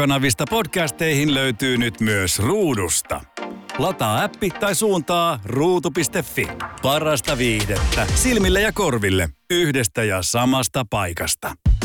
radiokanavista podcasteihin löytyy nyt myös ruudusta. Lataa appi tai suuntaa ruutu.fi. Parasta viihdettä silmille ja korville yhdestä ja samasta paikasta.